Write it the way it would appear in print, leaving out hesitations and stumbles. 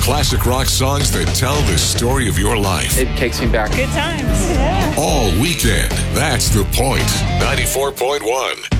Classic rock songs that tell the story of your life. It takes me back. Good times. Yeah. All weekend. That's the point. 94.1.